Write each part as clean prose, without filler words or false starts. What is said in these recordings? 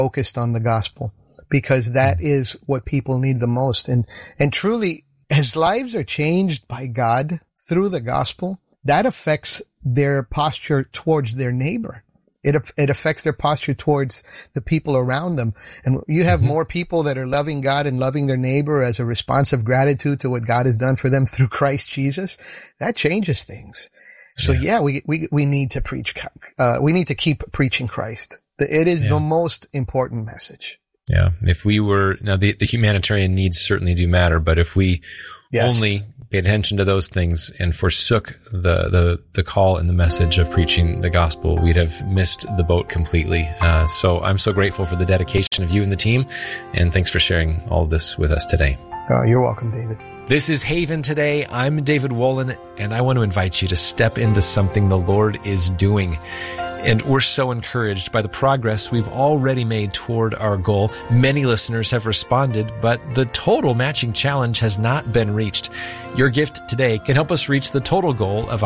focused on the gospel, because that is what people need the most. And truly, as lives are changed by God through the gospel, that affects their posture towards their neighbor. It affects their posture towards the people around them. And you have more people that are loving God and loving their neighbor as a response of gratitude to what God has done for them through Christ Jesus. That changes things. So we need to preach. We need to keep preaching Christ. It is the most important message. Yeah. If we were, now the humanitarian needs certainly do matter, but if we only paid attention to those things and forsook the call and the message of preaching the gospel, we'd have missed the boat completely. So I'm so grateful for the dedication of you and the team, and thanks for sharing all of this with us today. You're welcome, David. This is Haven Today. I'm David Wolin, and I want to invite you to step into something the Lord is doing. And we're so encouraged by the progress we've already made toward our goal. Many listeners have responded, but the total matching challenge has not been reached. Your gift today can help us reach the total goal of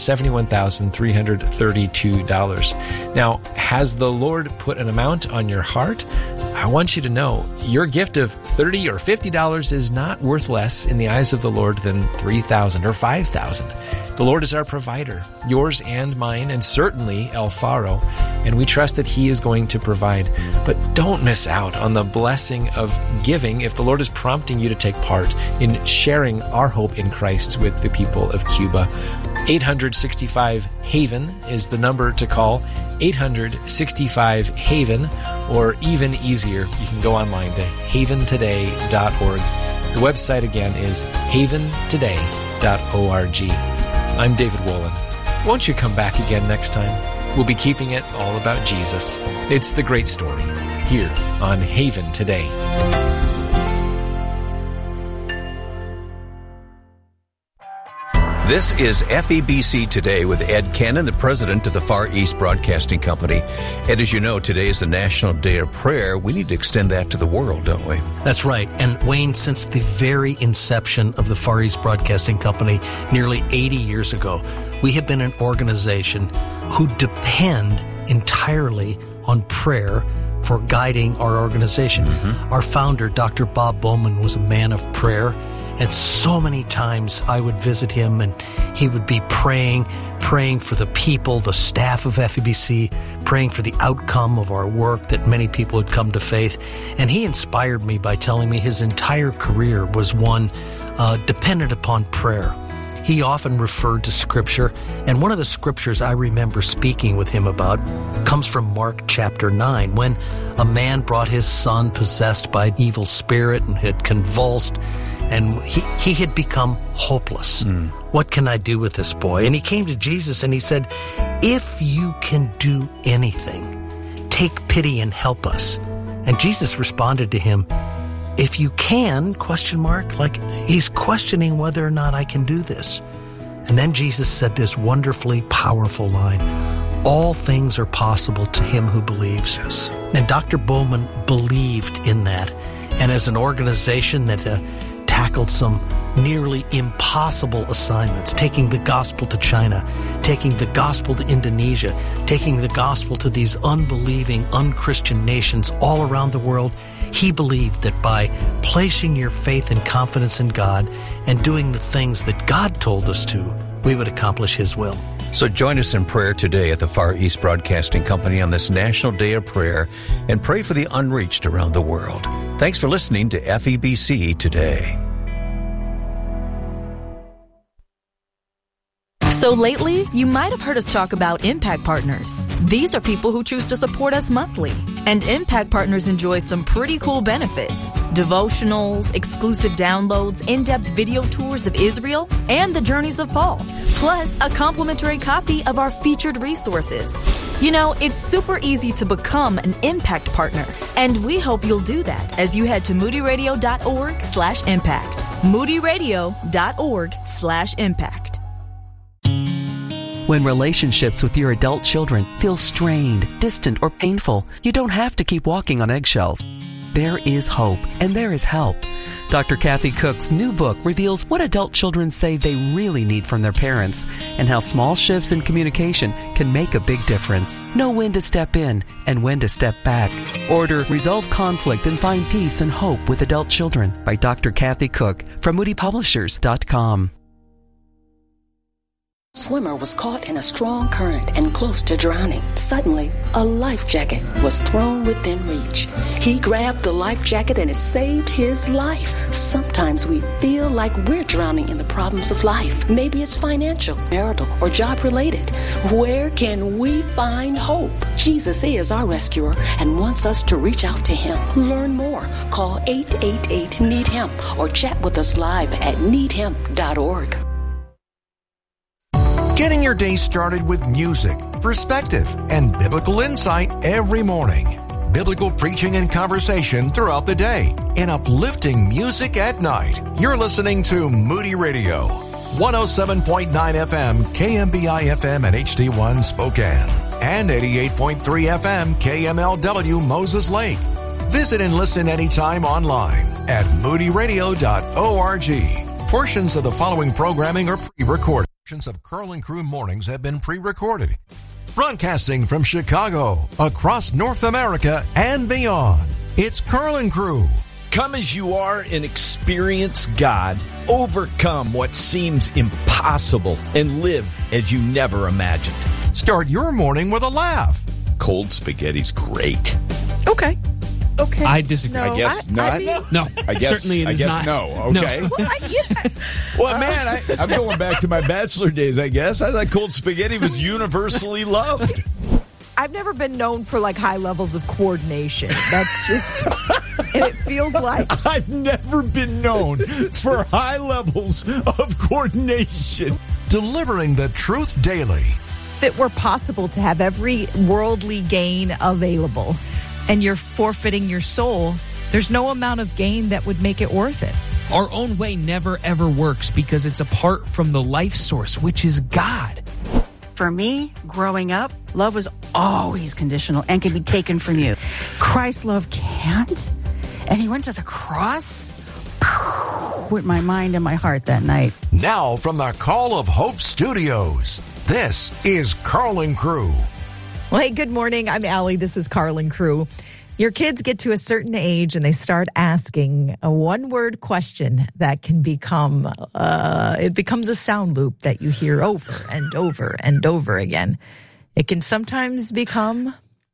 $171,332. Now, has the Lord put an amount on your heart? I want you to know your gift of $30 or $50 is not worth less in the eyes of the Lord than $3,000 or $5,000. The Lord is our provider, yours and mine, and certainly El Faro, and we trust that He is going to provide. But don't miss out on the blessing of giving if the Lord is prompting you to take part in sharing our hope in Christ with the people of Cuba. 865-HAVEN is the number to call, 865-HAVEN, or even easier, you can go online to haventoday.org. The website again is haventoday.org. I'm David Wolin. Won't you come back again next time? We'll be keeping it all about Jesus. It's the great story here on Haven Today. This is FEBC Today with Ed Cannon, the president of the Far East Broadcasting Company. Ed, as you know, today is the National Day of Prayer. We need to extend that to the world, don't we? That's right. And Wayne, since the very inception of the Far East Broadcasting Company nearly 80 years ago, we have been an organization who depend entirely on prayer for guiding our organization. Our founder, Dr. Bob Bowman, was a man of prayer. And so many times I would visit him and he would be praying for the people, the staff of FEBC, praying for the outcome of our work, that many people would come to faith. And he inspired me by telling me his entire career was one dependent upon prayer. He often referred to Scripture, and one of the Scriptures I remember speaking with him about comes from Mark chapter 9, when a man brought his son possessed by an evil spirit and had convulsed, and he had become hopeless. What can I do with this boy? And he came to Jesus and he said, if you can do anything, take pity and help us. And Jesus responded to him, if you can, ? Like he's questioning whether or not I can do this. And then Jesus said this wonderfully powerful line, all things are possible to him who believes. Yes. And Dr. Bowman believed in that. And as an organization that tackled some nearly impossible assignments, taking the gospel to China, taking the gospel to Indonesia, taking the gospel to these unbelieving, unchristian nations all around the world, he believed that by placing your faith and confidence in God and doing the things that God told us to, we would accomplish His will. So join us in prayer today at the Far East Broadcasting Company on this National Day of Prayer and pray for the unreached around the world. Thanks for listening to FEBC Today. So lately, you might have heard us talk about Impact Partners. These are people who choose to support us monthly. And Impact Partners enjoy some pretty cool benefits. Devotionals, exclusive downloads, in-depth video tours of Israel, and the journeys of Paul. Plus, a complimentary copy of our featured resources. You know, it's super easy to become an Impact Partner. And we hope you'll do that as you head to moodyradio.org/impact. moodyradio.org/impact. When relationships with your adult children feel strained, distant, or painful, you don't have to keep walking on eggshells. There is hope and there is help. Dr. Kathy Cook's new book reveals what adult children say they really need from their parents and how small shifts in communication can make a big difference. Know when to step in and when to step back. Order Resolve Conflict and Find Peace and Hope with Adult Children by Dr. Kathy Cook from moodypublishers.com. Swimmer was caught in a strong current and close to drowning. Suddenly, a life jacket was thrown within reach. He grabbed the life jacket and it saved his life. Sometimes we feel like we're drowning in the problems of life. Maybe it's financial, marital, or job related. Where can we find hope? Jesus is our rescuer and wants us to reach out to him. Learn more. Call 888-NEED-HIM or chat with us live at needhim.org. Getting your day started with music, perspective, and biblical insight every morning. Biblical preaching and conversation throughout the day, and uplifting music at night. You're listening to Moody Radio, 107.9 FM, KMBI FM and HD1 Spokane, and 88.3 FM, KMLW Moses Lake. Visit and listen anytime online at moodyradio.org. Portions of the following programming are pre-recorded. Of Carl and Crew Mornings have been pre-recorded. Broadcasting from Chicago, across North America, and beyond. It's Carl and Crew. Come as you are and experience God. Overcome what seems impossible and live as you never imagined. Start your morning with a laugh. Cold spaghetti's great. Okay. I disagree. No, I guess not. No. I guess certainly it is not. No. Okay. No. Well, man, I'm going back to my bachelor days, I guess. I thought cold spaghetti was universally loved. I've never been known for like high levels of coordination. That's just, and it feels like I've never been known for high levels of coordination. Delivering the truth daily. if it were possible to have every worldly gain available and you're forfeiting your soul, there's no amount of gain that would make it worth it. Our own way never, ever works because it's apart from the life source, which is God. For me, growing up, love was always conditional and can be taken from you. Christ's love can't. And he went to the cross with my mind and my heart that night. Now from the Call of Hope Studios, this is Carl and Crew. Well, hey, good morning. I'm Allie. This is Carl and Crew. Your kids get to a certain age and they start asking a one-word question that can become, it becomes a sound loop that you hear over and over and over again. It can sometimes become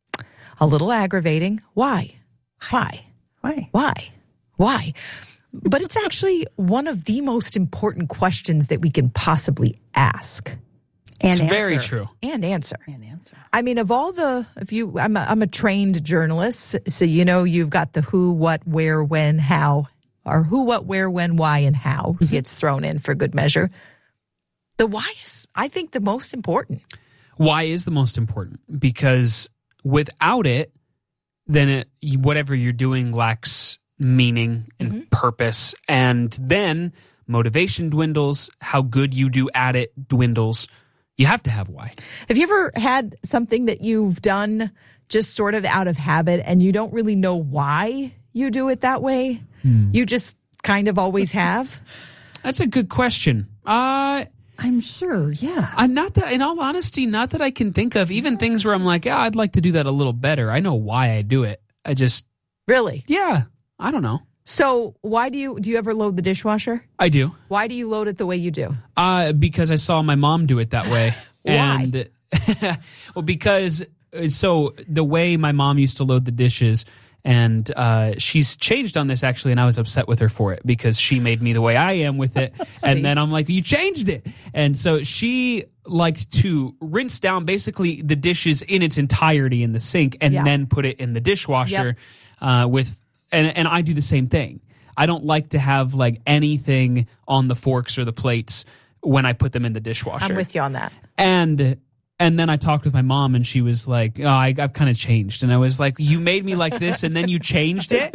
a little aggravating. Why? Why? Why? Why? Why? But it's actually one of the most important questions that we can possibly ask. And it's answer. Very true. And answer. And answer. I mean, of all the, I'm a trained journalist, so you know you've got the who, what, where, when, how, or who, what, where, when, why, and how gets thrown in for good measure. The why is, I think, the most important. Why is the most important? Because without it, then whatever you're doing lacks meaning and purpose, and then motivation dwindles. How good you do at it dwindles. You have to have why. Have you ever had something that you've done just sort of out of habit and you don't really know why you do it that way? You just kind of always have? That's a good question. I'm sure, yeah. Not that, in all honesty, not that I can think of. Even things where I'm like, I'd like to do that a little better. I know why I do it. I just... Really? Yeah. I don't know. So why do you ever load the dishwasher? I do. Why do you load it the way you do? Because I saw my mom do it that way. Why? And, well, because so the way my mom used to load the dishes, and she's changed on this actually, and I was upset with her for it because she made me the way I am with it. And then I'm like, you changed it. And so she liked to rinse down basically the dishes in its entirety in the sink and then put it in the dishwasher with. And I do the same thing. I don't like to have like anything on the forks or the plates when I put them in the dishwasher. I'm with you on that. And then I talked with my mom, and she was like, "Oh, I've kind of changed." And I was like, "You made me like this, and then you changed it."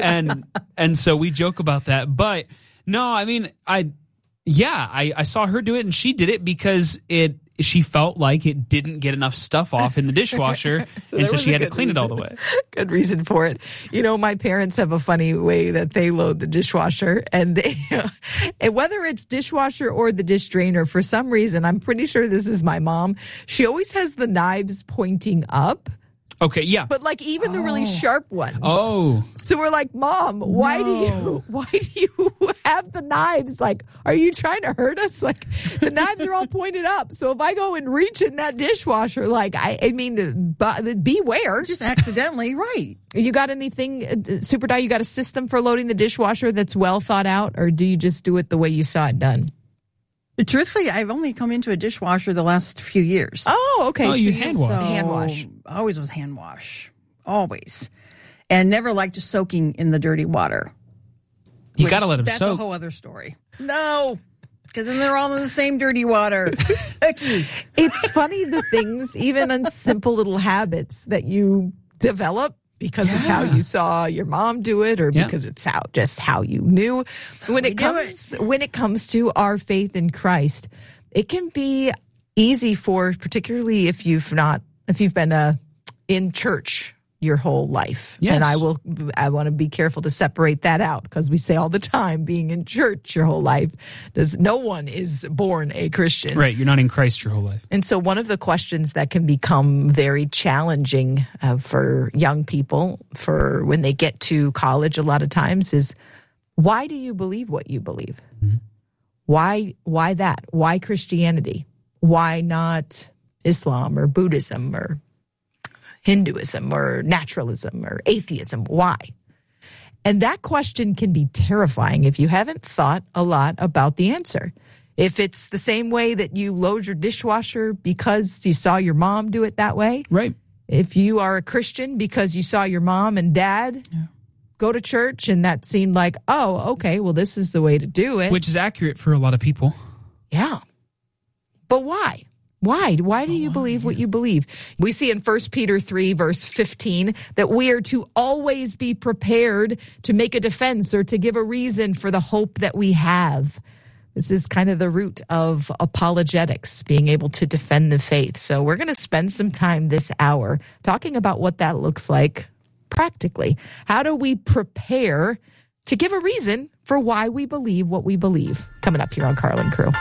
And so we joke about that. But no, I mean, I saw her do it, and she did it because it she felt like it didn't get enough stuff off in the dishwasher, and so she had to clean it all the way. Good reason for it. You know, my parents have a funny way that they load the dishwasher, and they, and whether it's dishwasher or the dish drainer, for some reason, I'm pretty sure this is my mom, she always has the knives pointing up. Okay, yeah. But like even the really sharp ones. Oh. So we're like, Mom, why do you have the knives? Like, are you trying to hurt us? Like, the knives are all pointed up. So if I go and reach in that dishwasher, like, I mean, beware. Just accidentally, right. You got anything, Super Di, you got a system for loading the dishwasher that's well thought out, or do you just do it the way you saw it done? Truthfully, I've only come into a dishwasher the last few years. Oh, okay. Oh, you hand wash. Hand wash. Always was hand wash. Always. And never liked just soaking in the dirty water. You got to let them soak. soak. That's a whole other story. No, because then they're all in the same dirty water. Icky. It's funny the things, even on simple little habits that you develop because it's how you saw your mom do it, or because it's how you knew. When it comes to our faith in Christ, it can be easy for, particularly if you've been in church your whole life. Yes. And I want to be careful to separate that out, because we say all the time, being in church your whole life, no one is born a Christian. Right, you're not in Christ your whole life. And so one of the questions that can become very challenging for young people for when they get to college a lot of times is, why do you believe what you believe? Mm-hmm. Why that? Why Christianity? Why not Islam or Buddhism or Hinduism or naturalism or atheism? Why? And that question can be terrifying if you haven't thought a lot about the answer. If it's the same way that you load your dishwasher because you saw your mom do it that way. Right. If you are a Christian because you saw your mom and dad go to church and that seemed like, oh, okay, well, this is the way to do it. Which is accurate for a lot of people. Yeah. But why? Why do you believe what you believe? We see in 1 Peter 3, verse 15, that we are to always be prepared to make a defense or to give a reason for the hope that we have. This is kind of the root of apologetics, being able to defend the faith. So we're going to spend some time this hour talking about what that looks like practically. How do we prepare to give a reason for why we believe what we believe? Coming up here on Carlin Crew.